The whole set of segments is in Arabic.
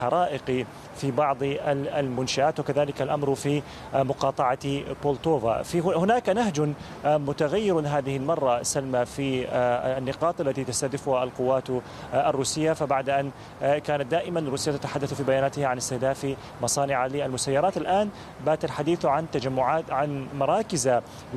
حرائق في بعض المنشآت، وكذلك الأمر في مقاطعة بولتوفا. هناك نهج متغير هذه المرة سلمى في النقاط التي تستهدفها القوات الروسية، فبعد أن كانت دائما روسيا تتحدث في بياناتها عن استهداف مصانع للمسيرات، الآن بات الحديث عن تجمعات، عن مراكز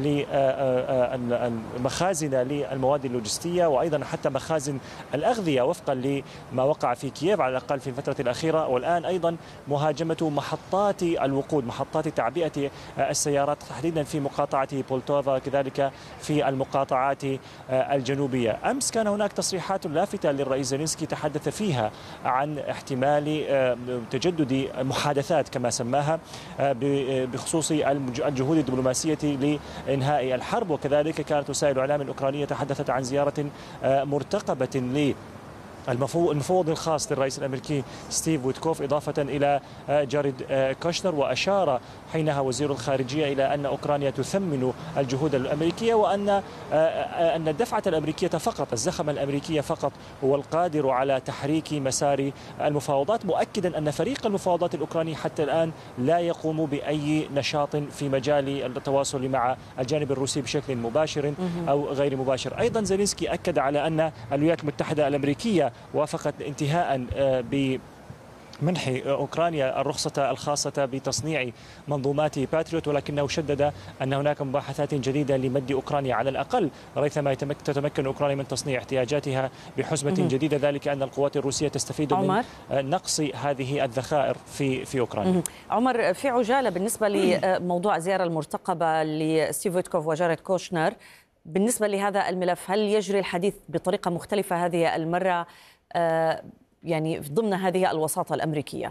لمخازن للمواد اللوجستية، وأيضا حتى مخازن الأغذية وفقا لما وقع في كييف على الأقل في الفترة الأخيرة. والآن أيضا مهاجمة محطات الوقود، محطات تعبئة السيارات تحديدا في مقاطعة بولتوفا، كذلك في المقاطعات الجنوبية. أمس كان هناك تصريحات لافتة للرئيس زيلينسكي تحدث فيها عن احتمال تجدد محادثات كما سماها بخصوص الجهود الدبلوماسية لإنهاء الحرب، وكذلك كانت وسائل الإعلام الأوكرانية تحدثت عن زيارة مرتقبة المفوض الخاص للرئيس الأمريكي ستيف ويتكوف إضافة إلى جاريد كوشنر. وأشار حينها وزير الخارجية إلى أن أوكرانيا تثمن الجهود الأمريكية، وأن الدفعة الأمريكية فقط، الزخم الأمريكي فقط هو القادر على تحريك مسار المفاوضات، مؤكدا أن فريق المفاوضات الأوكراني حتى الآن لا يقوم بأي نشاط في مجال التواصل مع الجانب الروسي بشكل مباشر أو غير مباشر. أيضا زيلينسكي أكد على أن الولايات المتحدة الأمريكية وافقت انتهاء بمنح أوكرانيا الرخصة الخاصة بتصنيع منظومات باتريوت، ولكنه شدد أن هناك مباحثات جديدة لمد أوكرانيا على الأقل ريثما تتمكن أوكرانيا من تصنيع احتياجاتها بحزمة جديدة، ذلك أن القوات الروسية تستفيد من نقص هذه الذخائر في أوكرانيا. عمر، في عجالة بالنسبة لموضوع الزيارة المرتقبة لستيف ويتكوف وجاريد كوشنر، بالنسبة لهذا الملف هل يجري الحديث بطريقة مختلفة هذه المرة يعني ضمن هذه الوساطة الأمريكية؟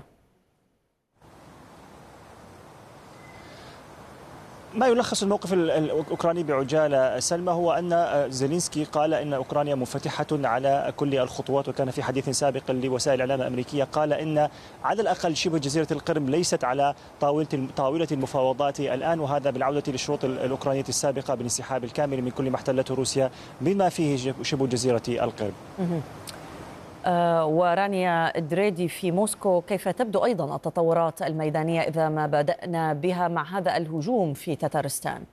ما يلخص الموقف الأوكراني بعجالة سلمى هو أن زيلينسكي قال إن أوكرانيا منفتحة على كل الخطوات، وكان في حديث سابق لوسائل الإعلام الأمريكية قال إن على الأقل شبه جزيرة القرم ليست على طاولة المفاوضات الآن، وهذا بالعودة للشروط الأوكرانية السابقة بالانسحاب الكامل من كل ما احتلته روسيا بما فيه شبه جزيرة القرم. ورانيا دريدي في موسكو، كيف تبدو أيضا التطورات الميدانية إذا ما بدأنا بها مع هذا الهجوم في تتارستان؟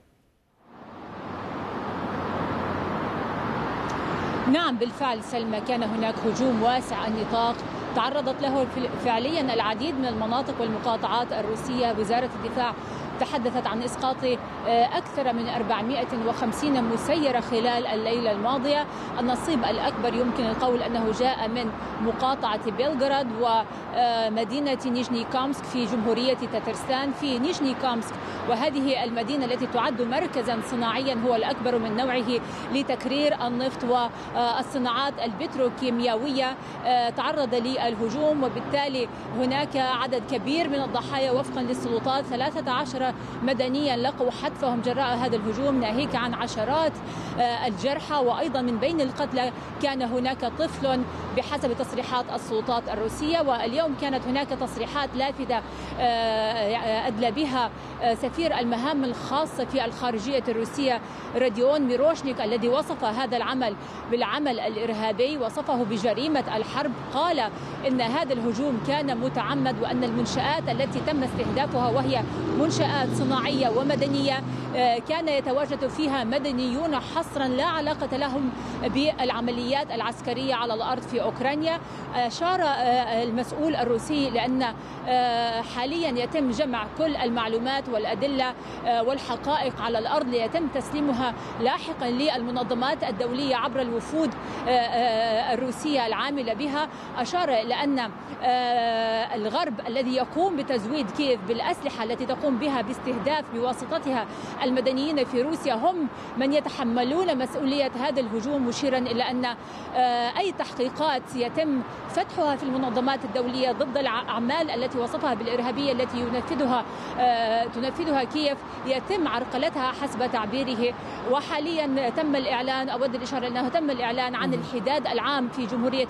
نعم بالفعل سلمى، كان هناك هجوم واسع النطاق تعرضت له فعليا العديد من المناطق والمقاطعات الروسية. وزارة الدفاع تحدثت عن إسقاط أكثر من 450 مسيرة خلال الليلة الماضية. النصيب الأكبر يمكن القول أنه جاء من مقاطعة بيلغراد ومدينة نيجني كامسك في جمهورية تتارستان. في نيجني كامسك، وهذه المدينة التي تعد مركزا صناعيا هو الأكبر من نوعه لتكرير النفط والصناعات البتروكيميائية، تعرض للهجوم، وبالتالي هناك عدد كبير من الضحايا وفقا للسلطات. 13 مدنيا لقوا حتفهم جراء هذا الهجوم، ناهيك عن عشرات الجرحى، وأيضا من بين القتلى كان هناك طفل بحسب تصريحات السلطات الروسية. واليوم كانت هناك تصريحات لافتة أدلى بها سفير المهام الخاصة في الخارجية الروسية راديون ميروشنيك، الذي وصف هذا العمل بالعمل الإرهابي، وصفه بجريمة الحرب. قال إن هذا الهجوم كان متعمد، وأن المنشآت التي تم استهدافها وهي منشآت صناعية ومدنية كان يتواجد فيها مدنيون حصرا لا علاقة لهم بالعمليات العسكرية على الأرض في أوكرانيا. أشار المسؤول الروسي لأن حاليا يتم جمع كل المعلومات والأدلة والحقائق على الأرض ليتم تسليمها لاحقا للمنظمات الدولية عبر الوفود الروسية العاملة بها. أشار لأن الغرب الذي يقوم بتزويد كييف بالأسلحة التي تقوم بها باستهداف بواسطتها المدنيين في روسيا هم من يتحملون مسؤولية هذا الهجوم، مشيرا إلى أن أي تحقيقات يتم فتحها في المنظمات الدولية ضد الأعمال التي وصفها بالإرهابية التي تنفذها كييف يتم عرقلتها حسب تعبيره. وحاليا تم الإعلان، أود الإشارة أنه تم الإعلان عن الحداد العام في جمهورية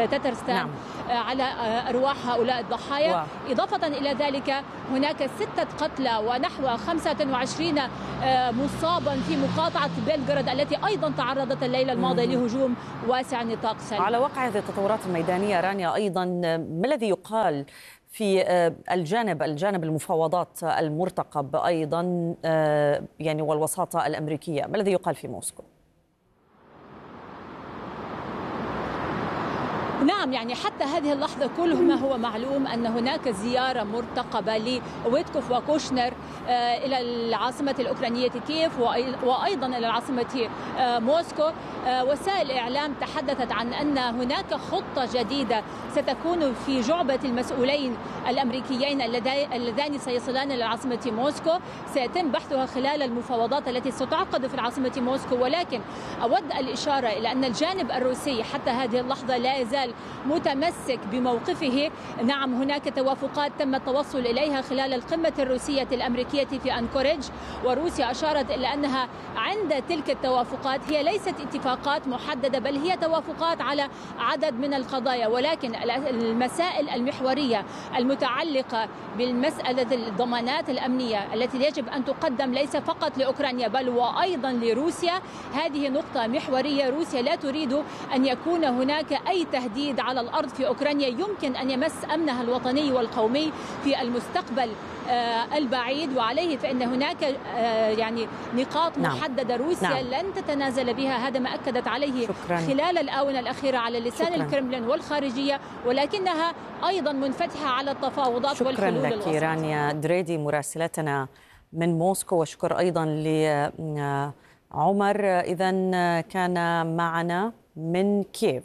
تتارستان على أرواح هؤلاء الضحايا. إضافة إلى ذلك هناك 6 قتلى ونحو 25 مصابا في مقاطعة بلغراد التي أيضا تعرضت الليلة الماضية لهجوم واسع النطاق. على واقع هذه التطورات الميدانية رانيا، أيضا ما الذي يقال في الجانب المفاوضات المرتقب أيضا يعني والوساطة الأمريكية، ما الذي يقال في موسكو؟ نعم، يعني حتى هذه اللحظة كل ما هو معلوم أن هناك زيارة مرتقبة لويتكوف وكوشنر إلى العاصمة الأوكرانية كييف وأيضا إلى العاصمة موسكو. وسائل الإعلام تحدثت عن أن هناك خطة جديدة ستكون في جعبة المسؤولين الأمريكيين اللذان سيصلان إلى العاصمة موسكو، سيتم بحثها خلال المفاوضات التي ستعقد في العاصمة موسكو. ولكن أود الإشارة إلى أن الجانب الروسي حتى هذه اللحظة لا يزال متمسك بموقفه. نعم، هناك توافقات تم التوصل إليها خلال القمة الروسية الأمريكية في أنكوريج، وروسيا أشارت إلى أنها عند تلك التوافقات هي ليست اتفاقات محددة بل هي توافقات على عدد من القضايا، ولكن المسائل المحورية المتعلقة بالمسألة الضمانات الأمنية التي يجب أن تقدم ليس فقط لأوكرانيا بل وأيضا لروسيا، هذه نقطة محورية. روسيا لا تريد أن يكون هناك أي تهديد على الأرض في أوكرانيا يمكن أن يمس أمنها الوطني والقومي في المستقبل البعيد، وعليه فإن هناك يعني نقاط محددة روسيا لن تتنازل بها. هذا ما أكدت عليه خلال الآونة الأخيرة على لسان الكرملين والخارجية، ولكنها أيضا منفتحة على التفاوضات والحلول الوسط. شكرا لك رانيا دريدي مراسلتنا من موسكو، وشكر أيضا لعمر إذا كان معنا من كييف.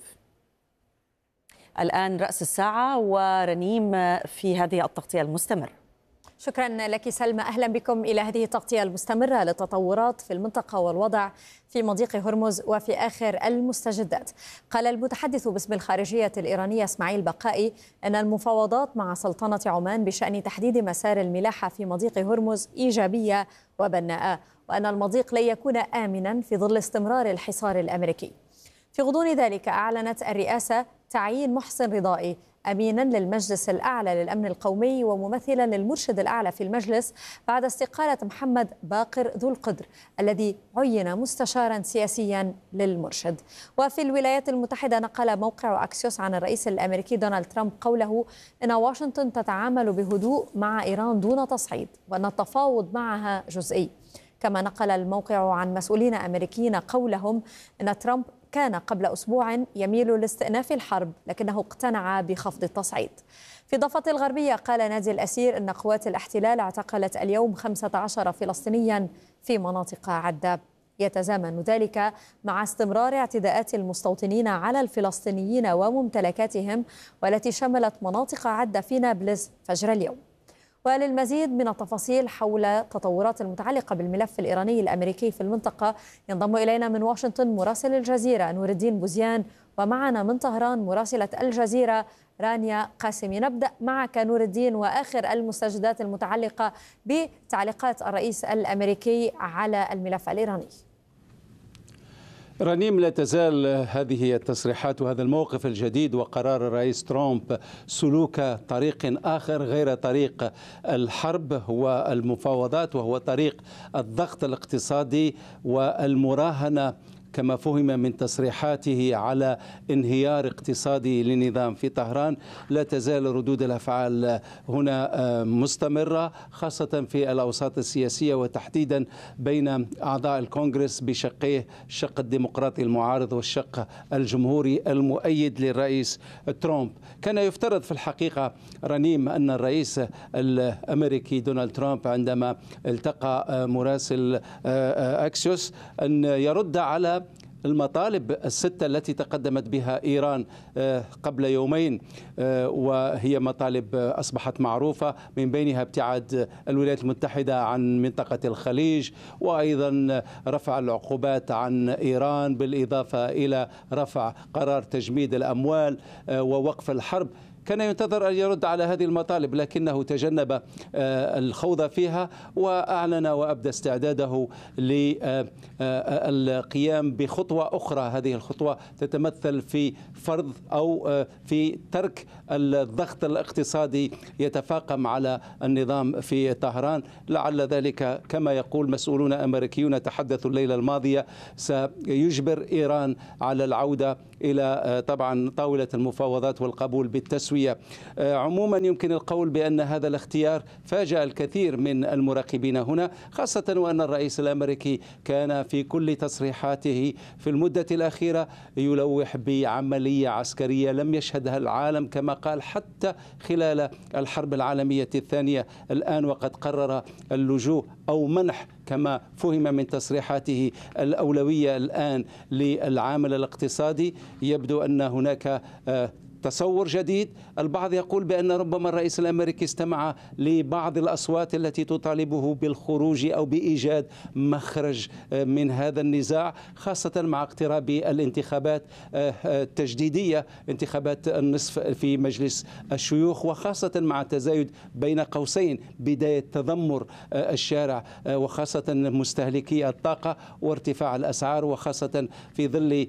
الآن رأس الساعة ورنيم في هذه التغطية المستمرة. شكرا لك سلمى، أهلا بكم إلى هذه التغطية المستمرة للتطورات في المنطقة والوضع في مضيق هرمز وفي آخر المستجدات. قال المتحدث باسم الخارجية الإيرانية إسماعيل بقائي أن المفاوضات مع سلطنة عمان بشأن تحديد مسار الملاحة في مضيق هرمز إيجابية وبناءة، وأن المضيق لن يكون آمنا في ظل استمرار الحصار الأمريكي. في غضون ذلك أعلنت الرئاسة تعيين محسن رضائي أمينا للمجلس الأعلى للأمن القومي وممثلا للمرشد الأعلى في المجلس بعد استقالة محمد باقر ذو القدر الذي عين مستشارا سياسيا للمرشد. وفي الولايات المتحدة نقل موقع أكسيوس عن الرئيس الأمريكي دونالد ترامب قوله إن واشنطن تتعامل بهدوء مع إيران دون تصعيد وأن التفاوض معها جزئي. كما نقل الموقع عن مسؤولين أمريكيين قولهم إن ترامب كان قبل أسبوع يميل لاستئناف الحرب لكنه اقتنع بخفض التصعيد. في ضفة الغربية قال نادي الأسير أن قوات الاحتلال اعتقلت اليوم 15 فلسطينيا في مناطق عدة. يتزامن ذلك مع استمرار اعتداءات المستوطنين على الفلسطينيين وممتلكاتهم والتي شملت مناطق عدة في نابلس فجر اليوم. وللمزيد من التفاصيل حول التطورات المتعلقة بالملف الإيراني الأمريكي في المنطقة ينضم إلينا من واشنطن مراسل الجزيرة نور الدين بوزيان، ومعنا من طهران مراسلة الجزيرة رانيا قاسمي. نبدأ معك نور الدين وآخر المستجدات المتعلقة بتعليقات الرئيس الأمريكي على الملف الإيراني. رنيم، لا تزال هذه التصريحات وهذا الموقف الجديد وقرار الرئيس ترامب سلوك طريق آخر غير طريق الحرب والمفاوضات، وهو طريق الضغط الاقتصادي والمراهنة كما فهم من تصريحاته على انهيار اقتصادي للنظام في طهران. لا تزال ردود الأفعال هنا مستمرة، خاصة في الأوساط السياسية وتحديدا بين أعضاء الكونغرس بشقيه، الشق الديمقراطي المعارض والشق الجمهوري المؤيد للرئيس ترامب. كان يفترض في الحقيقة رنيم أن الرئيس الأمريكي دونالد ترامب عندما التقى مراسل أكسيوس أن يرد على المطالب الستة التي تقدمت بها إيران قبل يومين، وهي مطالب أصبحت معروفة، من بينها ابتعاد الولايات المتحدة عن منطقة الخليج، وأيضا رفع العقوبات عن إيران، بالإضافة إلى رفع قرار تجميد الأموال ووقف الحرب. كان ينتظر أن يرد على هذه المطالب، لكنه تجنب الخوض فيها وأعلن وأبدى استعداده للقيام بخطوة أخرى. هذه الخطوة تتمثل في فرض أو في ترك الضغط الاقتصادي يتفاقم على النظام في طهران. لعل ذلك كما يقول مسؤولون أمريكيون تحدثوا الليلة الماضية سيجبر إيران على العودة إلى طبعا طاولة المفاوضات والقبول بالتسوية. عموما يمكن القول بأن هذا الاختيار فاجأ الكثير من المراقبين هنا، خاصة وأن الرئيس الأمريكي كان في كل تصريحاته في المدة الأخيرة يلوح بعملية عسكرية لم يشهدها العالم كما قال حتى خلال الحرب العالمية الثانية. الآن وقد قرر اللجوء أو منح كما فهم من تصريحاته الأولوية الآن للعامل الاقتصادي. يبدو أن هناك تصور جديد. البعض يقول بأن ربما الرئيس الأمريكي استمع لبعض الأصوات التي تطالبه بالخروج أو بإيجاد مخرج من هذا النزاع، خاصة مع اقتراب الانتخابات التجديدية، انتخابات النصف في مجلس الشيوخ، وخاصة مع تزايد بين قوسين بداية تذمر الشارع وخاصة مستهلكي الطاقة وارتفاع الأسعار، وخاصة في ظل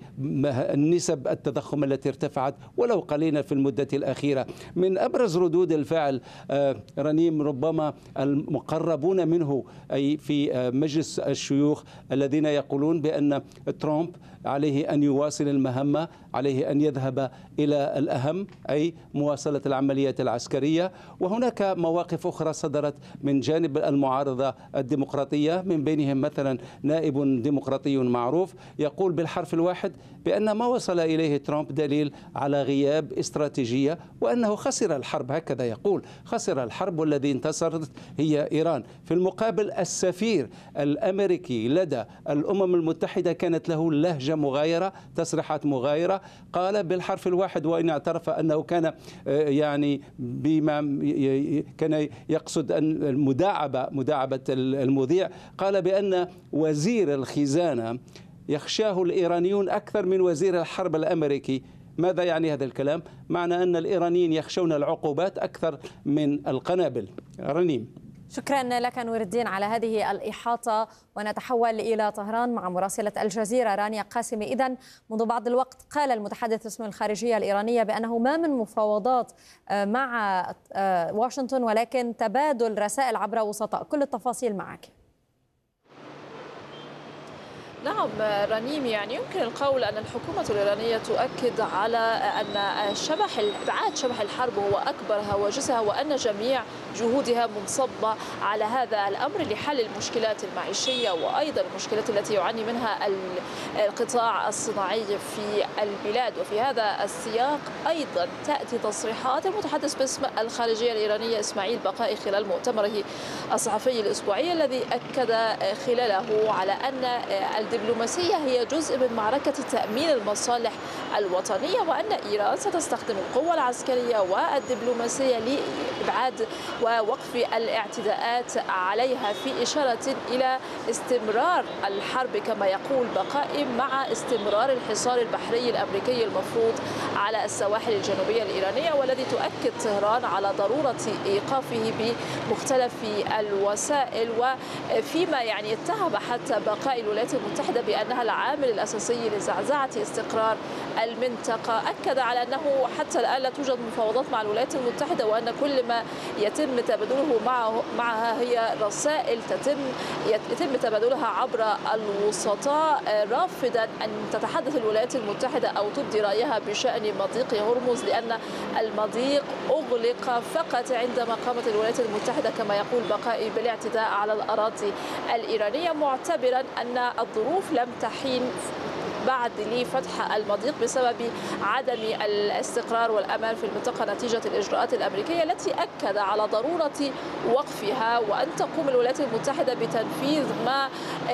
نسب التضخم التي ارتفعت ولو قليلا في المدة الأخيرة. من أبرز ردود الفعل رنيم ربما المقربون منه أي في مجلس الشيوخ الذين يقولون بأن ترامب عليه أن يواصل المهمة، عليه أن يذهب إلى الأهم أي مواصلة العملية العسكرية. وهناك مواقف أخرى صدرت من جانب المعارضة الديمقراطية، من بينهم مثلا نائب ديمقراطي معروف يقول بالحرف الواحد بأن ما وصل إليه ترامب دليل على غياب استراتيجية وأنه خسر الحرب. هكذا يقول خسر الحرب والذي انتصرت هي إيران. في المقابل السفير الأمريكي لدى الأمم المتحدة كانت له لهجة مغايرة، تصريحات مغايرة. قال بالحرف الواحد وإن اعترف أنه كان يعني بما كان يقصد أن مداعبة المذيع، قال بأن وزير الخزانة يخشاه الإيرانيون أكثر من وزير الحرب الأمريكي. ماذا يعني هذا الكلام؟ معنى أن الإيرانيين يخشون العقوبات أكثر من القنابل. رنيم، شكرا لك نور الدين على هذه الإحاطة، ونتحول إلى طهران مع مراسلة الجزيرة رانيا قاسمي. إذن منذ بعض الوقت قال المتحدث باسم الخارجية الإيرانية بأنه ما من مفاوضات مع واشنطن ولكن تبادل رسائل عبر وسطاء. كل التفاصيل معك. نعم رنيم، يعني يمكن القول أن الحكومة الإيرانية تؤكد على أن إبعاد شبح الحرب هو أكبر هواجسها، وأن جميع جهودها منصبة على هذا الأمر لحل المشكلات المعيشية وأيضا المشكلات التي يعاني منها القطاع الصناعي في البلاد. وفي هذا السياق أيضا تأتي تصريحات المتحدث باسم الخارجية الإيرانية إسماعيل بقائي خلال مؤتمره الصحفي الأسبوعي الذي أكد خلاله على أن الدبلوماسية هي جزء من معركة تأمين المصالح الوطنية، وأن إيران ستستخدم القوة العسكرية والدبلوماسية لإبعاد ووقف الاعتداءات عليها، في إشارة إلى استمرار الحرب كما يقول بقائي مع استمرار الحصار البحري الأمريكي المفروض على السواحل الجنوبية الإيرانية، والذي تؤكد طهران على ضرورة إيقافه بمختلف الوسائل. وفيما يعني اتهم حتى بقائي الولايات المتحدة بأنها العامل الأساسي لزعزعة استقرار المنطقة، أكد على أنه حتى الآن لا توجد مفاوضات مع الولايات المتحدة، وأن كل ما يتم تبادله معها هي رسائل يتم تبادلها عبر الوسطاء، رافضا أن تتحدث الولايات المتحدة أو تبدي رأيها بشأن مضيق هرمز، لأن المضيق أغلق فقط عندما قامت الولايات المتحدة كما يقول بقائي بالاعتداء على الأراضي الإيرانية، معتبرا أن الظروف لم تحين بعد لفتح المضيق بسبب عدم الاستقرار والأمان في المنطقة نتيجة الإجراءات الأمريكية التي أكد على ضرورة وقفها، وأن تقوم الولايات المتحدة بتنفيذ ما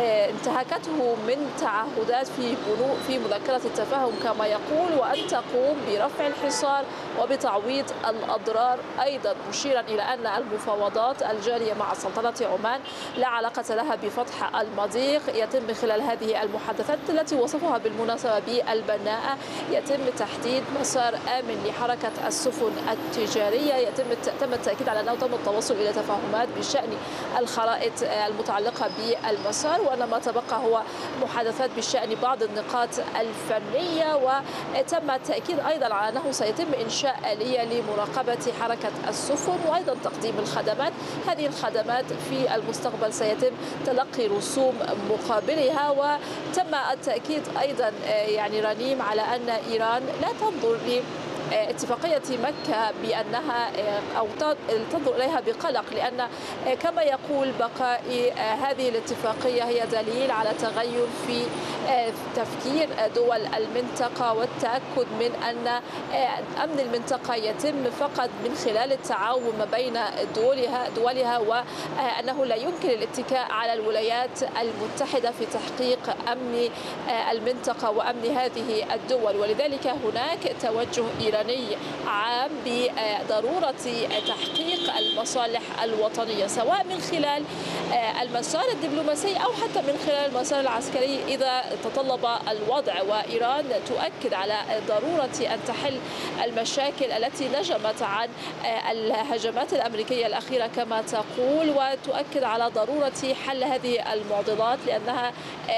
انتهكته من تعهدات في مذكرة التفاهم كما يقول، وأن تقوم برفع الحصار وبتعويض الأضرار، أيضا مشيرا إلى أن المفاوضات الجارية مع سلطنة عمان لا علاقة لها بفتح المضيق، يتم خلال هذه المحادثات التي وصفها المتعلقة بالمناسبة بالبناءة، يتم تحديد مسار آمن لحركة السفن التجارية، تم التأكيد على أنه تم التوصل إلى تفاهمات بشأن الخرائط المتعلقة بالمسار، وأن ما تبقى هو محادثات بشأن بعض النقاط الفنية، وتم التأكيد أيضا على أنه سيتم إنشاء آلية لمراقبة حركة السفن وأيضا تقديم الخدمات. هذه الخدمات في المستقبل سيتم تلقي رسوم مقابلها. وتم التأكيد أيضا يعني رنيم على أن إيران لا تنظر اتفاقية مكة بأنها أو تنظر إليها بقلق، لأن كما يقول بقاء هذه الاتفاقية هي دليل على تغير في تفكير دول المنطقة والتأكد من أن أمن المنطقة يتم فقط من خلال التعاون ما بين دولها وأنه لا يمكن الاتكاء على الولايات المتحدة في تحقيق أمن المنطقة وأمن هذه الدول. ولذلك هناك توجه إيراني عام بضرورة تحقيق المصالح الوطنية، سواء من خلال المسار الدبلوماسي أو حتى من خلال المسار العسكري إذا تطلب الوضع. وإيران تؤكد على ضرورة أن تحل المشاكل التي نجمت عن الهجمات الأمريكية الأخيرة كما تقول، وتؤكد على ضرورة حل هذه المعضلات لأنها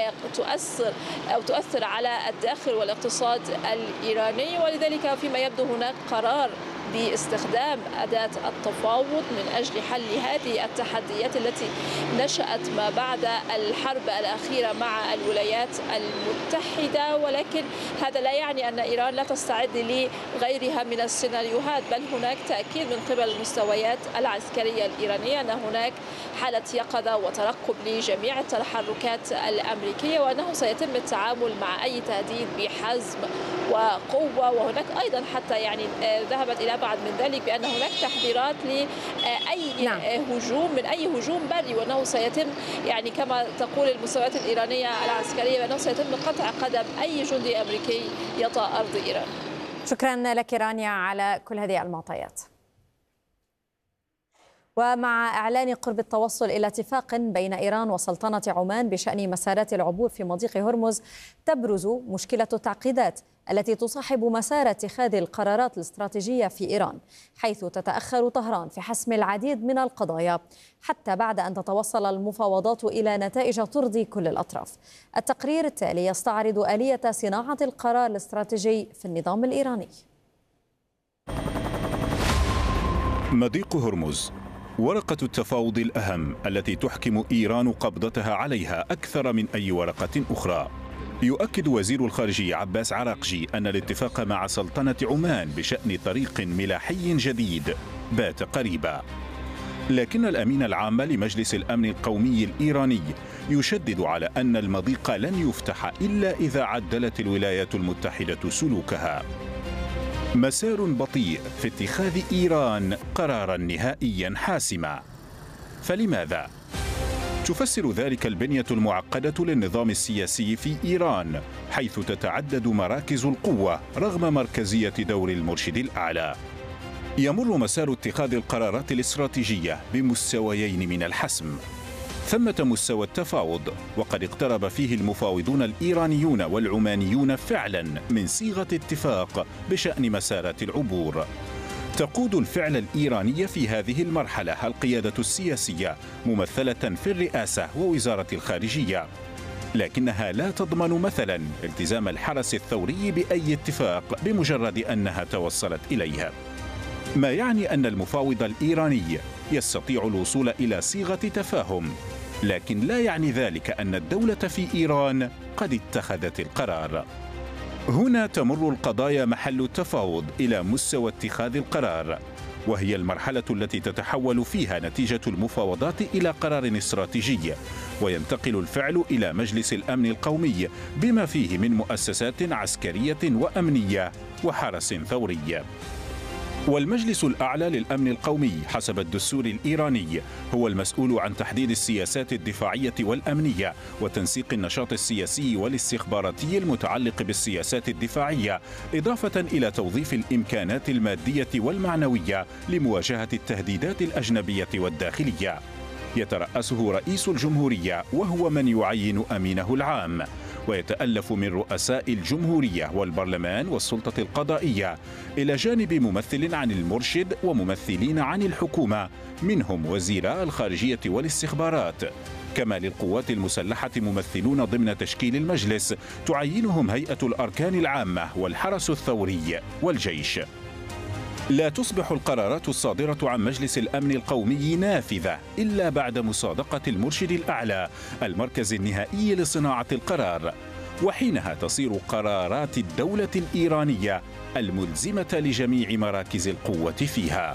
تؤثر على الداخل والاقتصاد الإيراني. ولذلك فيما يبدو هناك قرار باستخدام أداة التفاوض من أجل حل هذه التحديات التي نشأت ما بعد الحرب الأخيرة مع الولايات المتحدة. ولكن هذا لا يعني أن إيران لا تستعد لغيرها من السيناريوهات، بل هناك تأكيد من قبل المستويات العسكرية الإيرانية أن هناك حالة يقظة وترقب لجميع التحركات الأمريكية، وأنه سيتم التعامل مع أي تهديد بحزم وقوة. وهناك أيضا حتى يعني ذهبت إلى بعد من ذلك بأن هناك تحذيرات لأي هجوم من أي هجوم بري، وأنه سيتم يعني كما تقول المستويات الإيرانية العسكرية بأنه سيتم قطع قدم أي جندي أمريكي يطأ أرض إيران. شكرا لك رانيا على كل هذه المعطيات. ومع إعلان قرب التوصل إلى اتفاق بين إيران وسلطنة عمان بشأن مسارات العبور في مضيق هرمز، تبرز مشكلة التعقيدات التي تصاحب مسار اتخاذ القرارات الاستراتيجية في إيران، حيث تتأخر طهران في حسم العديد من القضايا حتى بعد أن تتوصل المفاوضات إلى نتائج ترضي كل الأطراف. التقرير التالي يستعرض آلية صناعة القرار الاستراتيجي في النظام الإيراني. مضيق هرمز، ورقة التفاوض الأهم التي تحكم إيران قبضتها عليها أكثر من أي ورقة أخرى. يؤكد وزير الخارجية عباس عراقجي أن الاتفاق مع سلطنة عمان بشأن طريق ملاحي جديد بات قريبا، لكن الأمين العام لمجلس الأمن القومي الإيراني يشدد على أن المضيق لن يفتح إلا إذا عدلت الولايات المتحدة سلوكها. مسار بطيء في اتخاذ إيران قرارا نهائيا حاسما. فلماذا؟ تفسر ذلك البنية المعقدة للنظام السياسي في إيران، حيث تتعدد مراكز القوة رغم مركزية دور المرشد الأعلى. يمر مسار اتخاذ القرارات الاستراتيجية بمستويين من الحسم. ثمة مستوى التفاوض، وقد اقترب فيه المفاوضون الإيرانيون والعمانيون فعلا من صيغة اتفاق بشأن مسارات العبور. تقود الفعل الإيراني في هذه المرحلة القيادة السياسية ممثلة في الرئاسة ووزارة الخارجية، لكنها لا تضمن مثلا التزام الحرس الثوري بأي اتفاق بمجرد أنها توصلت إليها، ما يعني أن المفاوض الإيراني يستطيع الوصول إلى صيغة تفاهم، لكن لا يعني ذلك أن الدولة في إيران قد اتخذت القرار. هنا تمر القضايا محل التفاوض إلى مستوى اتخاذ القرار، وهي المرحلة التي تتحول فيها نتيجة المفاوضات إلى قرار استراتيجي، وينتقل الفعل إلى مجلس الأمن القومي بما فيه من مؤسسات عسكرية وأمنية وحرس ثوري. والمجلس الأعلى للأمن القومي حسب الدستور الإيراني هو المسؤول عن تحديد السياسات الدفاعية والأمنية وتنسيق النشاط السياسي والاستخباراتي المتعلق بالسياسات الدفاعية، إضافة إلى توظيف الإمكانات المادية والمعنوية لمواجهة التهديدات الأجنبية والداخلية. يترأسه رئيس الجمهورية وهو من يعين أمينه العام، ويتألف من رؤساء الجمهورية والبرلمان والسلطة القضائية، إلى جانب ممثل عن المرشد وممثلين عن الحكومة منهم وزيراء الخارجية والاستخبارات. كما للقوات المسلحة ممثلون ضمن تشكيل المجلس تعينهم هيئة الأركان العامة والحرس الثوري والجيش. لا تصبح القرارات الصادرة عن مجلس الأمن القومي نافذة إلا بعد مصادقة المرشد الأعلى المركز النهائي لصناعة القرار، وحينها تصير قرارات الدولة الإيرانية الملزمة لجميع مراكز القوة فيها.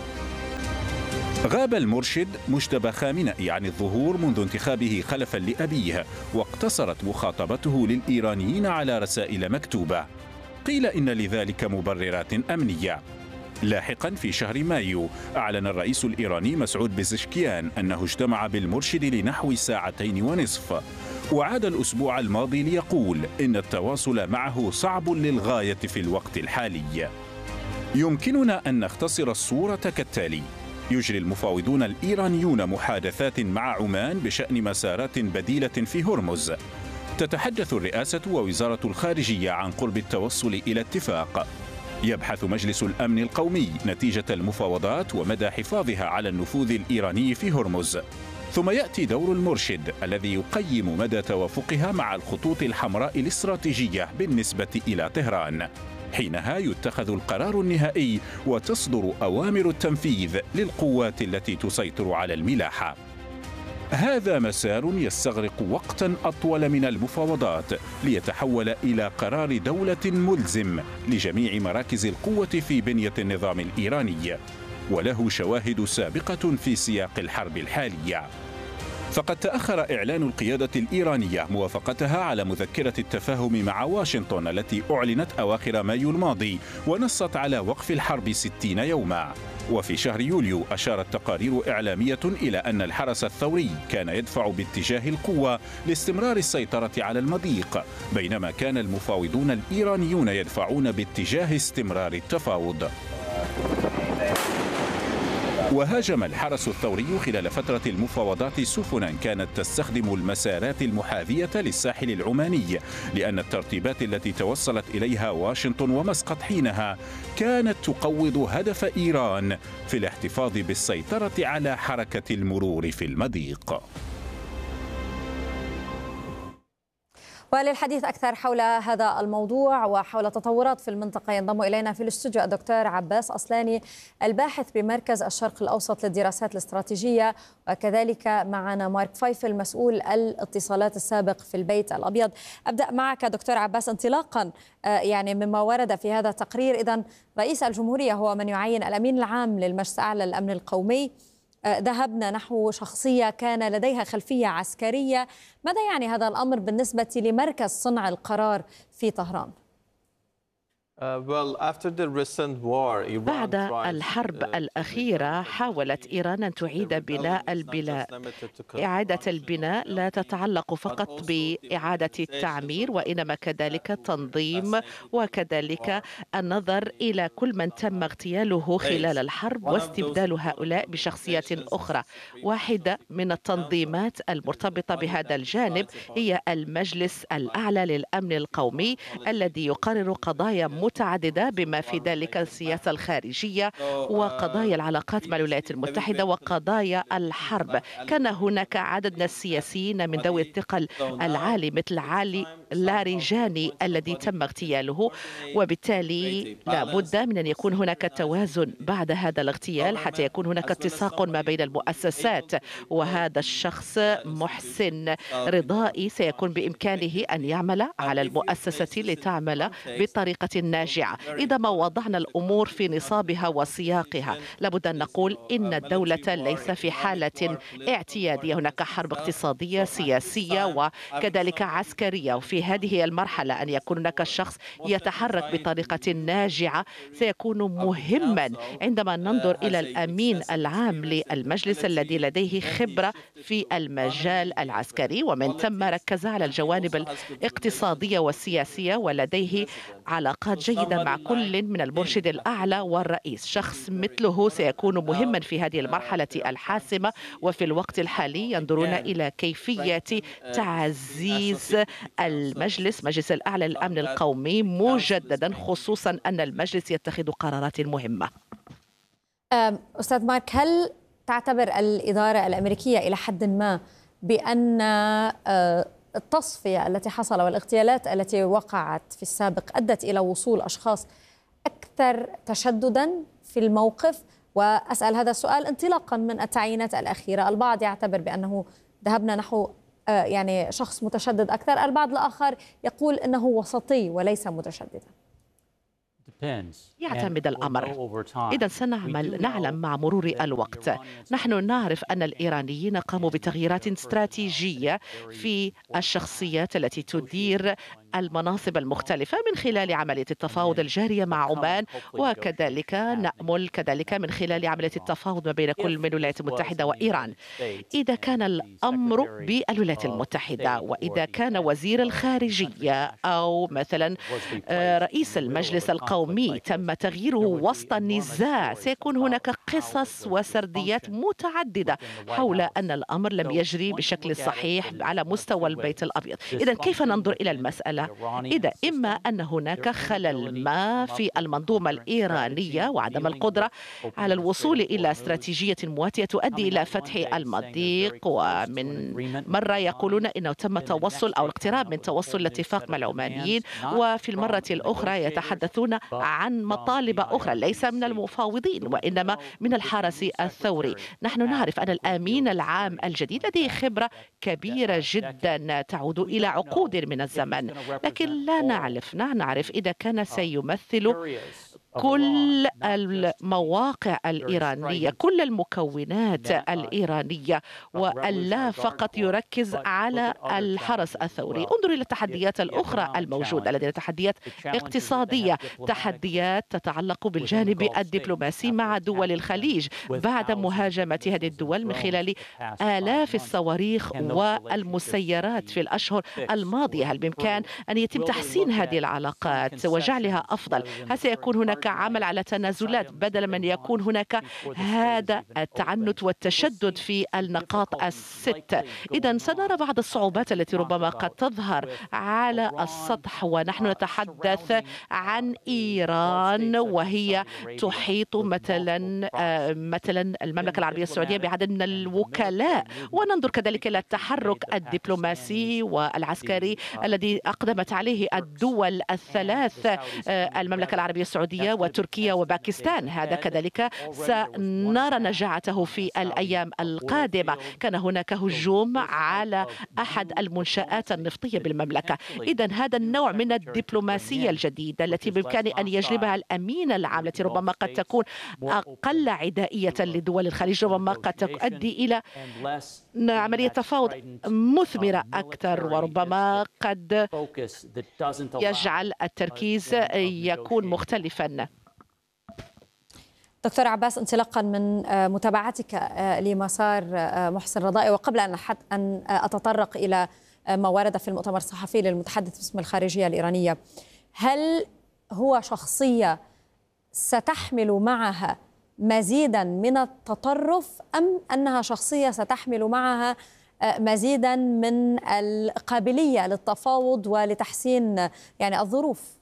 غاب المرشد مجتبى خامنئي عن الظهور منذ انتخابه خلفا لأبيه، واقتصرت مخاطبته للإيرانيين على رسائل مكتوبة. قيل إن لذلك مبررات أمنية. لاحقا في شهر مايو أعلن الرئيس الإيراني مسعود بزشكيان أنه اجتمع بالمرشد لنحو 2.5 ساعة، وعاد الأسبوع الماضي ليقول إن التواصل معه صعب للغاية في الوقت الحالي. يمكننا أن نختصر الصورة كالتالي: يجري المفاوضون الإيرانيون محادثات مع عمان بشأن مسارات بديلة في هرمز. تتحدث الرئاسة ووزارة الخارجية عن قرب التوصل إلى اتفاق. يبحث مجلس الأمن القومي نتيجة المفاوضات ومدى حفاظها على النفوذ الإيراني في هرمز. ثم يأتي دور المرشد الذي يقيم مدى توافقها مع الخطوط الحمراء الاستراتيجية بالنسبة إلى طهران. حينها يتخذ القرار النهائي وتصدر أوامر التنفيذ للقوات التي تسيطر على الملاحة. هذا مسار يستغرق وقتا أطول من المفاوضات ليتحول إلى قرار دولة ملزم لجميع مراكز القوة في بنية النظام الإيراني، وله شواهد سابقة في سياق الحرب الحالية. فقد تأخر إعلان القيادة الإيرانية موافقتها على مذكرة التفاهم مع واشنطن التي أعلنت أواخر مايو الماضي ونصت على وقف الحرب 60 يوما. وفي شهر يوليو أشارت تقارير إعلامية إلى أن الحرس الثوري كان يدفع باتجاه القوة لاستمرار السيطرة على المضيق، بينما كان المفاوضون الإيرانيون يدفعون باتجاه استمرار التفاوض. وهاجم الحرس الثوري خلال فترة المفاوضات سفنا كانت تستخدم المسارات المحاذية للساحل العماني، لأن الترتيبات التي توصلت إليها واشنطن ومسقط حينها كانت تقوض هدف إيران في الاحتفاظ بالسيطرة على حركة المرور في المضيق. وللحديث أكثر حول هذا الموضوع وحول تطورات في المنطقة ينضم إلينا في الاستوديو الدكتور عباس أصلاني الباحث بمركز الشرق الأوسط للدراسات الاستراتيجية، وكذلك معنا مارك فايفل مسؤول الاتصالات السابق في البيت الأبيض. أبدأ معك دكتور عباس انطلاقا يعني مما ورد في هذا التقرير. إذن رئيس الجمهورية هو من يعين الأمين العام للمجلس الأعلى للأمن القومي. ذهبنا نحو شخصية كان لديها خلفية عسكرية. ماذا يعني هذا الأمر بالنسبة لمركز صنع القرار في طهران؟ بعد الحرب الأخيرة حاولت إيران أن تعيد بناء البلاد. إعادة البناء لا تتعلق فقط بإعادة التعمير، وإنما كذلك التنظيم، وكذلك النظر إلى كل من تم اغتياله خلال الحرب واستبدال هؤلاء بشخصية أخرى. واحدة من التنظيمات المرتبطة بهذا الجانب هي المجلس الأعلى للأمن القومي الذي يقرر قضايا متعددة بما في ذلك السياسة الخارجية وقضايا العلاقات مع الولايات المتحدة وقضايا الحرب. كان هناك عدد من السياسيين من ذوي الثقل العالي مثل علي لاريجاني الذي تم اغتياله، وبالتالي لا بد من أن يكون هناك توازن بعد هذا الاغتيال حتى يكون هناك اتساق ما بين المؤسسات. وهذا الشخص محسن رضائي سيكون بإمكانه أن يعمل على المؤسسة لتعمل بطريقة ناجعة. إذا ما وضعنا الأمور في نصابها وسياقها لابد أن نقول إن الدولة ليس في حالة اعتيادية، هناك حرب اقتصادية سياسية وكذلك عسكرية، وفي هذه المرحلة أن يكون هناك شخص يتحرك بطريقة ناجعة سيكون مهما عندما ننظر إلى الأمين العام للمجلس الذي لديه خبرة في المجال العسكري ومن ثم ركز على الجوانب الاقتصادية والسياسية ولديه علاقات جيدة مع كل من المرشد الأعلى والرئيس. شخص مثله سيكون مهما في هذه المرحلة الحاسمة، وفي الوقت الحالي ينظرون إلى كيفية تعزيز مجلس الأعلى للأمن القومي مجددا، خصوصا أن المجلس يتخذ قرارات مهمة. أستاذ مارك، هل تعتبر الإدارة الأمريكية إلى حد ما بأن التصفية التي حصل والاغتيالات التي وقعت في السابق أدت إلى وصول أشخاص أكثر تشددا في الموقف؟ وأسأل هذا السؤال انطلاقا من التعيينات الأخيرة. البعض يعتبر بأنه ذهبنا نحو يعني شخص متشدد أكثر، البعض الآخر يقول أنه وسطي وليس متشددا. يعتمد الأمر. إذا نعلم مع مرور الوقت. نحن نعرف أن الإيرانيين قاموا بتغييرات استراتيجية في الشخصيات التي تدير المناصب المختلفة من خلال عملية التفاوض الجارية مع عمان، وكذلك نأمل كذلك من خلال عملية التفاوض ما بين كل من الولايات المتحدة وإيران. إذا كان الأمر بالولايات المتحدة، وإذا كان وزير الخارجية أو مثلا رئيس المجلس القومي تم تغييره وسط النزاع، سيكون هناك قصص وسرديات متعددة حول أن الأمر لم يجري بشكل صحيح على مستوى البيت الأبيض. إذا كيف ننظر إلى المسألة؟ إذا إما أن هناك خلل ما في المنظومة الإيرانية وعدم القدرة على الوصول إلى استراتيجية مواتية تؤدي إلى فتح المضيق، ومن مرة يقولون إنه تم توصل أو الاقتراب من توصل لاتفاق مع العمانيين، وفي المرة الأخرى يتحدثون عن مطالب أخرى ليس من المفاوضين وإنما من الحرس الثوري. نحن نعرف أن الأمين العام الجديد لديه خبرة كبيرة جدا تعود إلى عقود من الزمن، لكن لا نعرف إذا كان سيمثل كل المواقع الإيرانية، كل المكونات الإيرانية، وألا فقط يركز على الحرس الثوري. انظر إلى التحديات الأخرى الموجودة، لدينا تحديات اقتصادية، تحديات تتعلق بالجانب الدبلوماسي مع دول الخليج بعد مهاجمة هذه الدول من خلال آلاف الصواريخ والمسيرات في الأشهر الماضية. هل بإمكان أن يتم تحسين هذه العلاقات وجعلها أفضل؟ هل سيكون هناك عمل على تنازلات بدلا من يكون هناك هذا التعنت والتشدد في النقاط الست؟ إذا سنرى بعض الصعوبات التي ربما قد تظهر على السطح، ونحن نتحدث عن إيران وهي تحيط مثلا المملكة العربية السعودية بعدد من الوكلاء، وننظر كذلك إلى التحرك الدبلوماسي والعسكري الذي أقدمت عليه الدول الثلاث، المملكة العربية السعودية وتركيا وباكستان. هذا كذلك سنرى نجاعته في الأيام القادمة. كان هناك هجوم على أحد المنشآت النفطية بالمملكة. إذن هذا النوع من الدبلوماسية الجديدة التي بإمكان أن يجلبها الأمين العام، التي ربما قد تكون أقل عدائية لدول الخليج، ربما قد تؤدي إلى عملية تفاوض مثمرة أكثر، وربما قد يجعل التركيز يكون مختلفا. دكتور عباس، انطلاقا من متابعتك لمسار محسن رضائي، وقبل أن أتطرق إلى ما ورد في المؤتمر الصحفي للمتحدث باسم الخارجية الإيرانية، هل هو شخصية ستحمل معها مزيدا من التطرف، أم أنها شخصية ستحمل معها مزيدا من القابلية للتفاوض ولتحسين يعني الظروف؟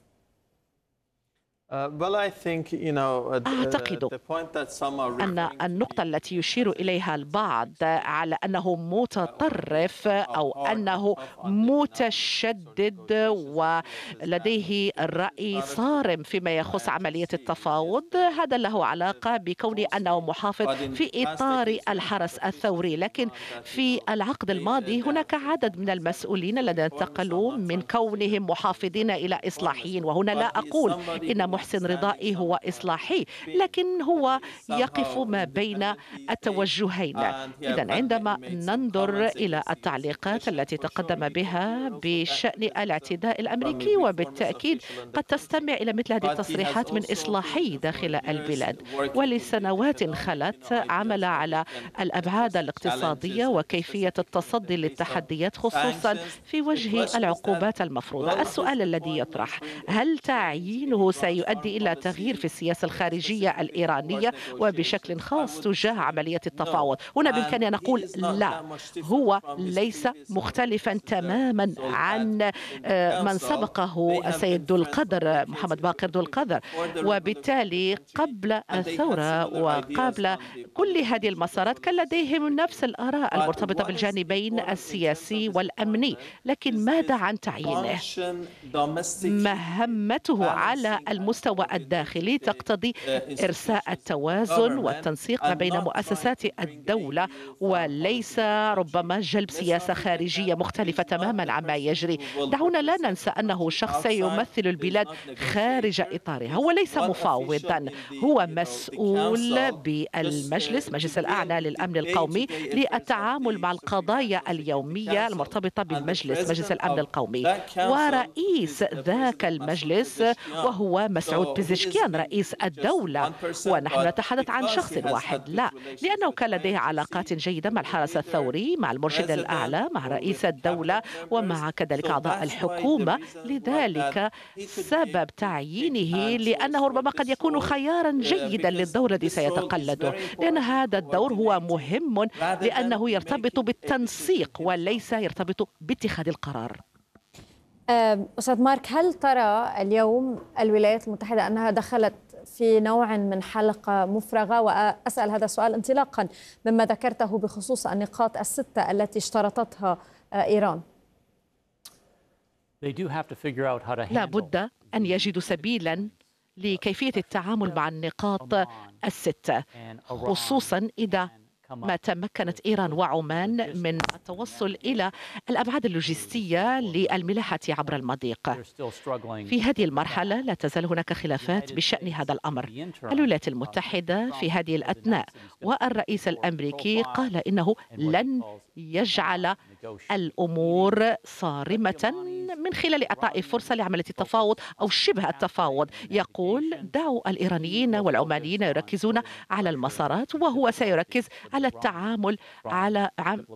أعتقد أن النقطة التي يشير إليها البعض على أنه متطرف أو أنه متشدد ولديه الرأي صارم فيما يخص عملية التفاوض، هذا له علاقة بكونه أنه محافظ في إطار الحرس الثوري. لكن في العقد الماضي هناك عدد من المسؤولين الذين انتقلوا من كونهم محافظين إلى إصلاحيين، وهنا لا أقول إن محسن رضائي هو إصلاحي، لكن هو يقف ما بين التوجهين. إذن عندما ننظر إلى التعليقات التي تقدم بها بشأن الاعتداء الأمريكي، وبالتأكيد قد تستمع إلى مثل هذه التصريحات من إصلاحي داخل البلاد، ولسنوات خلت عمل على الأبعاد الاقتصادية وكيفية التصدي للتحديات خصوصا في وجه العقوبات المفروضة. السؤال الذي يطرح: هل تعيينه سيؤدي إلى تغيير في السياسة الخارجية الإيرانية وبشكل خاص تجاه عملية التفاوض؟ هنا بإمكاننا نقول لا، هو ليس مختلفا تماما عن من سبقه السيد ذو القدر محمد باقر ذو القدر، وبالتالي قبل الثورة وقبل كل هذه المسارات كان لديهم نفس الآراء المرتبطة بالجانبين السياسي والأمني. لكن ماذا عن تعيينه؟ مهمته على المستوى الداخلي تقتضي إرساء التوازن والتنسيق ما بين مؤسسات الدولة، وليس ربما جلب سياسة خارجية مختلفة تماما عما يجري. دعونا لا ننسى أنه شخص يمثل البلاد خارج إطارها، هو ليس مفاوضا، هو مسؤول بالمجلس، مجلس الأعلى للأمن القومي، للتعامل مع القضايا اليومية المرتبطة بالمجلس، مجلس الأمن القومي، ورئيس ذاك المجلس وهو مسعود بيزشكيان رئيس الدولة. ونحن نتحدث عن شخص واحد، لا، لأنه كان لديه علاقات جيدة مع الحرس الثوري، مع المرشد الأعلى، مع رئيس الدولة، ومع كذلك أعضاء الحكومة. لذلك سبب تعيينه لأنه ربما قد يكون خيارا جيدا للدور الذي سيتقلده، لأن هذا الدور هو مهم لأنه يرتبط بالتنسيق وليس يرتبط باتخاذ القرار. أستاذ مارك، هل ترى اليوم الولايات المتحدة أنها دخلت في نوع من حلقة مفرغة؟ وأسأل هذا السؤال انطلاقا مما ذكرته بخصوص النقاط الستة التي اشترطتها إيران. لا بد أن يجدوا سبيلا لكيفية التعامل مع النقاط الستة، خصوصا إذا ما تمكنت إيران وعمان من التوصل إلى الأبعاد اللوجستية للملاحة عبر المضيق. في هذه المرحلة لا تزال هناك خلافات بشأن هذا الأمر. الولايات المتحدة في هذه الأثناء والرئيس الأمريكي قال إنه لن يجعل الأمور صارمة من خلال إعطاء فرصة لعملية التفاوض أو شبه التفاوض. يقول دعوا الإيرانيين والعمانيين يركزون على المسارات، وهو سيركز على التعامل على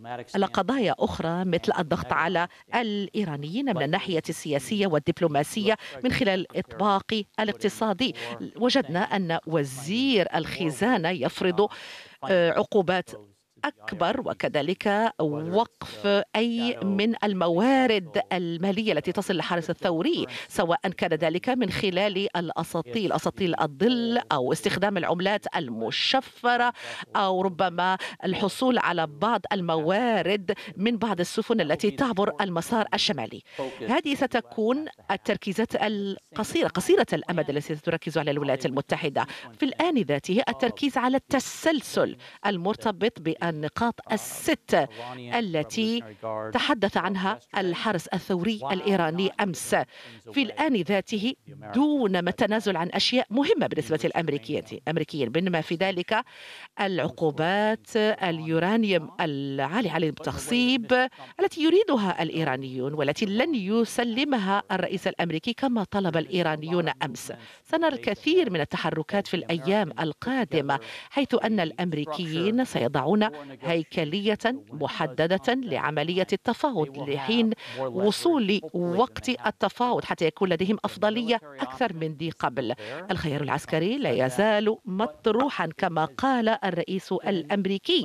قضايا أخرى مثل الضغط على الإيرانيين من الناحية السياسية والدبلوماسية من خلال الإطباق الاقتصادي. وجدنا أن وزير الخزانة يفرض عقوبات أكبر، وكذلك وقف أي من الموارد المالية التي تصل للحرس الثوري، سواء كان ذلك من خلال الأساطيل الظل أو استخدام العملات المشفرة أو ربما الحصول على بعض الموارد من بعض السفن التي تعبر المسار الشمالي. هذه ستكون التركيزات قصيرة الأمد التي ستركز على الولايات المتحدة. في الآن ذاته التركيز على التسلسل المرتبط النقاط الست التي تحدث عنها الحرس الثوري الإيراني أمس، في الآن ذاته دون ما التنازل عن أشياء مهمة بالنسبة للأمريكيين، بينما في ذلك العقوبات اليورانيوم العالي على التخصيب التي يريدها الإيرانيون والتي لن يسلمها الرئيس الأمريكي كما طلب الإيرانيون أمس. سنرى الكثير من التحركات في الأيام القادمة، حيث أن الأمريكيين سيضعون هيكلية محددة لعملية التفاوض لحين وصول وقت التفاوض حتى يكون لديهم أفضلية أكثر من ذي قبل. الخيار العسكري لا يزال مطروحا كما قال الرئيس الأمريكي،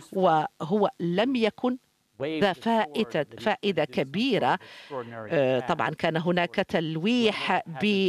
وهو لم يكن ذا فائدة كبيرة. طبعا كان هناك تلويح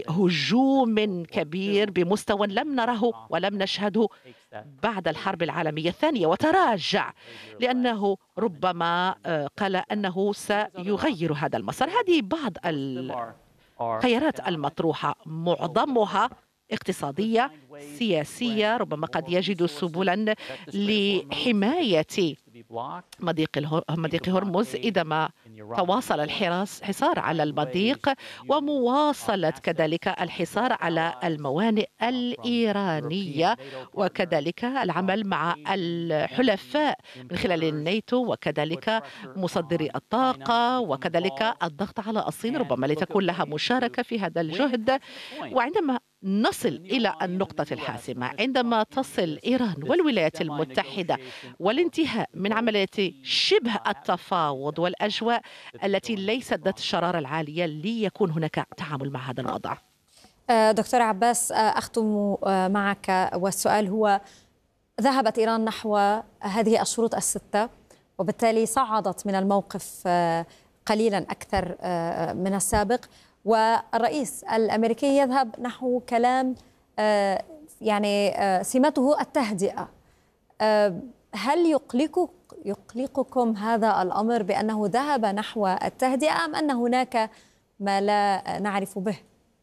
بهجوم كبير بمستوى لم نره ولم نشهده بعد الحرب العالمية الثانية، وتراجع لأنه ربما قال أنه سيغير هذا المسار. هذه بعض الخيارات المطروحة، معظمها اقتصادية سياسية، ربما قد يجد سبلا لحماية مضيق هرمز إذا ما تواصل الحصار على المضيق ومواصلة كذلك الحصار على الموانئ الإيرانية، وكذلك العمل مع الحلفاء من خلال الناتو وكذلك مصدري الطاقة، وكذلك الضغط على الصين ربما لتكون لها مشاركة في هذا الجهد. وعندما نصل إلى النقطة الحاسمة، عندما تصل إيران والولايات المتحدة والانتهاء من عملية شبه التفاوض والأجواء التي ليست ذات الشرارة العالية ليكون هناك تعامل مع هذا الوضع. دكتور عباس، أختم معك، والسؤال هو: ذهبت إيران نحو هذه الشروط الستة وبالتالي صعدت من الموقف قليلا أكثر من السابق، والرئيس الأمريكي يذهب نحو كلام يعني سمته التهدئة. هل يقلقكم هذا الأمر بأنه ذهب نحو التهدئة، أم أن هناك ما لا نعرف به؟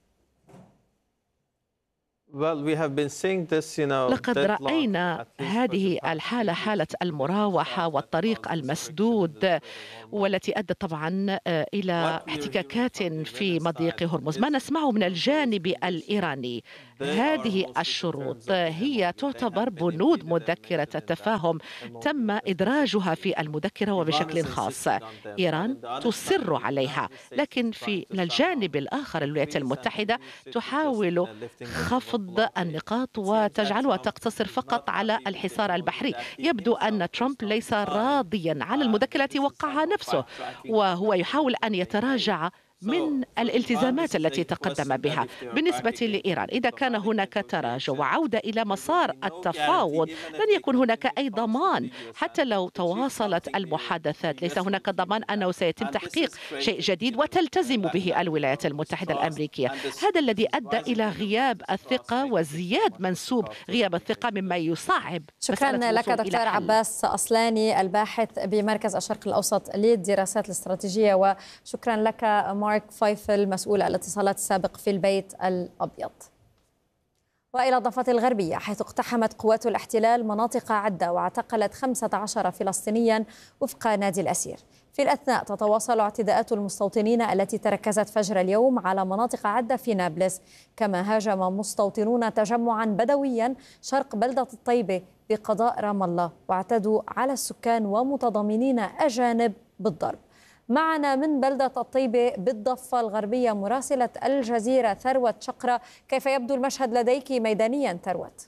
لقد رأينا هذه الحالة، حالة المراوحة والطريق المسدود، والتي أدت طبعا إلى احتكاكات في مضيق هرمز. ما نسمعه من الجانب الإيراني هذه الشروط هي تعتبر بنود مذكرة التفاهم تم إدراجها في المذكرة وبشكل خاص. إيران تصر عليها، لكن من الجانب الآخر الولايات المتحدة تحاول خفض النقاط وتجعلها تقتصر فقط على الحصار البحري. يبدو أن ترامب ليس راضيا على المذكرة التي وقعها نفسه، وهو يحاول أن يتراجع من الالتزامات التي تقدم بها. بالنسبة لإيران، إذا كان هناك تراجع وعودة إلى مسار التفاوض لن يكون هناك أي ضمان. حتى لو تواصلت المحادثات ليس هناك ضمان أنه سيتم تحقيق شيء جديد وتلتزم به الولايات المتحدة الأمريكية. هذا الذي أدى إلى غياب الثقة وزياد منسوب غياب الثقة، مما يصعب. شكرا لك دكتور عباس أصلاني، الباحث بمركز الشرق الأوسط للدراسات الاستراتيجية، وشكرا لك مارك فايفل مسؤول الاتصالات السابق في البيت الأبيض. وإلى الضفة الغربية، حيث اقتحمت قوات الاحتلال مناطق عدة واعتقلت 15 فلسطينيا وفق نادي الأسير. في الأثناء تتواصل اعتداءات المستوطنين التي تركزت فجر اليوم على مناطق عدة في نابلس، كما هاجم مستوطنون تجمعا بدويا شرق بلدة الطيبة بقضاء رام الله، واعتدوا على السكان ومتضامنين أجانب بالضرب. معنا من بلدة الطيبة بالضفة الغربية مراسلة الجزيرة ثروت شقرة. كيف يبدو المشهد لديك ميدانيا ثروت؟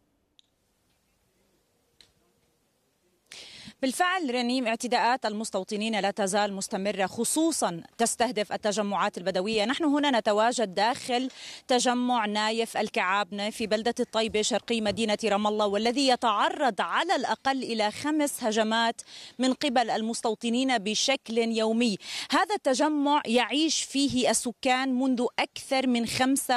بالفعل رنيم، اعتداءات المستوطنين لا تزال مستمرة، خصوصا تستهدف التجمعات البدوية. نحن هنا نتواجد داخل تجمع نايف الكعابنة في بلدة الطيبة شرقي مدينة رام الله، والذي يتعرض على الأقل إلى 5 هجمات من قبل المستوطنين بشكل يومي. هذا التجمع يعيش فيه السكان منذ أكثر من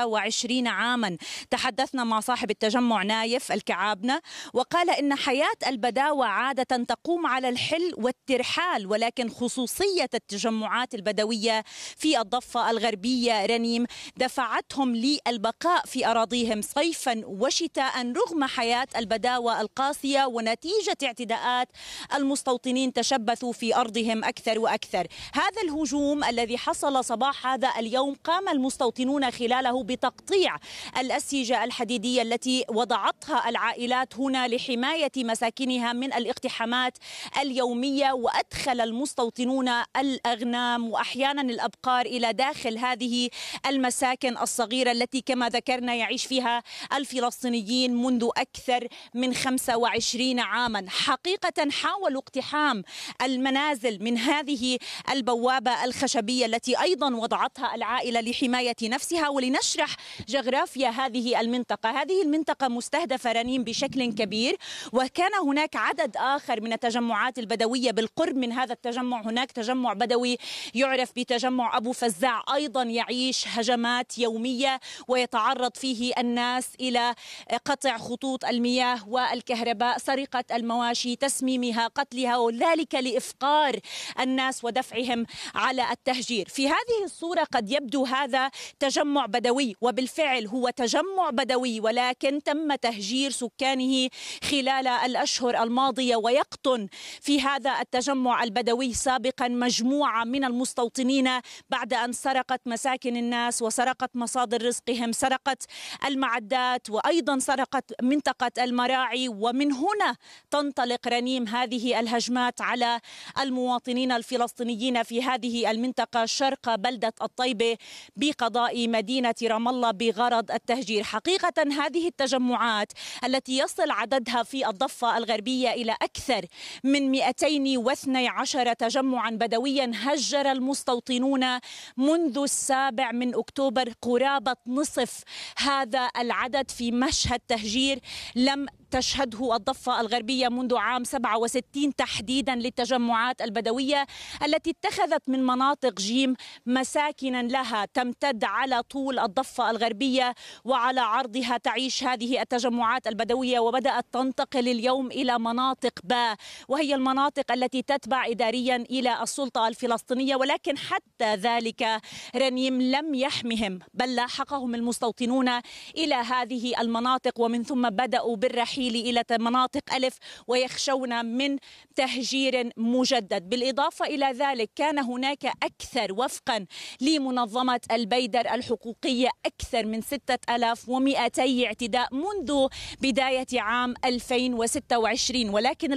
25 عاما. تحدثنا مع صاحب التجمع نايف الكعابنة وقال إن حياة البداوة عادة تقوم على الحل والترحال، ولكن خصوصية التجمعات البدوية في الضفة الغربية رنيم دفعتهم للبقاء في أراضيهم صيفا وشتاء رغم حياة البداوة القاسية، ونتيجة اعتداءات المستوطنين تشبثوا في أرضهم أكثر وأكثر. هذا الهجوم الذي حصل صباح هذا اليوم قام المستوطنون خلاله بتقطيع الأسيجة الحديدية التي وضعتها العائلات هنا لحماية مساكنها من الاقتحامات اليومية، وأدخل المستوطنون الأغنام وأحيانا الأبقار إلى داخل هذه المساكن الصغيرة التي كما ذكرنا يعيش فيها الفلسطينيين منذ أكثر من 25 عاما. حقيقة حاولوا اقتحام المنازل من هذه البوابة الخشبية التي أيضا وضعتها العائلة لحماية نفسها. ولنشرح جغرافيا هذه المنطقة مستهدفة رنيم بشكل كبير، وكان هناك عدد آخر من التجمعات البدوية بالقرب من هذا التجمع. هناك تجمع بدوي يعرف بتجمع أبو فزاع أيضا يعيش هجمات يومية ويتعرض فيه الناس إلى قطع خطوط المياه والكهرباء، سرقة المواشي، تسميمها، قتلها، وذلك لإفقار الناس ودفعهم على التهجير. في هذه الصورة قد يبدو هذا تجمع بدوي، وبالفعل هو تجمع بدوي، ولكن تم تهجير سكانه خلال الأشهر الماضية ويقطن في هذا التجمع البدوي سابقا مجموعة من المستوطنين بعد أن سرقت مساكن الناس وسرقت مصادر رزقهم، سرقت المعدات وأيضا سرقت منطقة المراعي، ومن هنا تنطلق رنيم هذه الهجمات على المواطنين الفلسطينيين في هذه المنطقة شرق بلدة الطيبة بقضاء مدينة رام الله بغرض التهجير. حقيقة هذه التجمعات التي يصل عددها في الضفة الغربية إلى أكثر من 212 تجمعا بدويا هجر المستوطنون منذ 7 أكتوبر قرابة نصف هذا العدد في مشهد تهجير لم تشهده الضفة الغربية منذ عام 67 تحديدا للتجمعات البدوية التي اتخذت من مناطق جيم مساكنا لها تمتد على طول الضفة الغربية وعلى عرضها تعيش هذه التجمعات البدوية، وبدأت تنتقل اليوم إلى مناطق باء وهي المناطق التي تتبع إداريا إلى السلطة الفلسطينية. ولكن حتى ذلك رنيم لم يحمهم، بل لاحقهم المستوطنون إلى هذه المناطق ومن ثم بدأوا بالرحيل إلى مناطق ألف ويخشون من تهجير مجدد. بالإضافة إلى ذلك كان هناك أكثر وفقا لمنظمة البيدر الحقوقية أكثر من 6200 اعتداء منذ بداية عام 2026، ولكن